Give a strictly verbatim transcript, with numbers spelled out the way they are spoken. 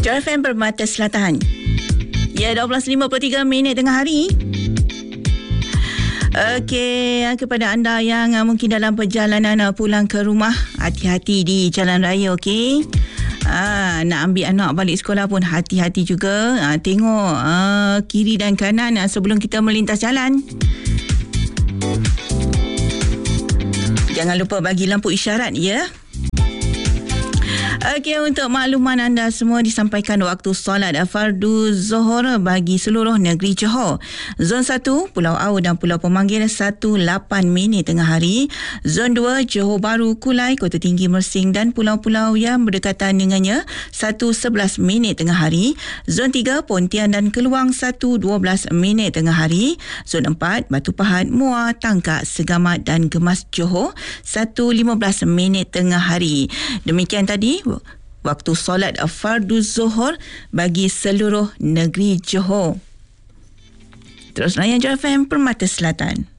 Joy F M Permata Selatan. Ya, dua belas lima puluh tiga minit tengah hari. Okey, kepada anda yang uh, mungkin dalam perjalanan uh, pulang ke rumah, hati-hati di jalan raya, okey? Ah, nak ambil anak balik sekolah pun hati-hati juga. Ah, tengok ah, kiri dan kanan ah, sebelum kita melintas jalan. Jangan lupa bagi lampu isyarat, ya. Okey, untuk makluman anda semua, disampaikan waktu solat fardu Zuhur bagi seluruh negeri Johor. Zon satu, Pulau Au dan Pulau Pemanggil satu lapan minit tengah hari. Zon dua, Johor Bahru, Kulai, Kota Tinggi, Mersing dan pulau-pulau yang berdekatan dengannya satu sebelas minit tengah hari. Zon tiga, Pontian dan Keluang satu dua belas minit tengah hari. Zon empat, Batu Pahat, Muar, Tangkak, Segamat dan Gemas Johor satu lima belas minit tengah hari. Demikian tadi waktu solat fardu Zuhur bagi seluruh negeri Johor. Terus layan Joy F M Permata Selatan.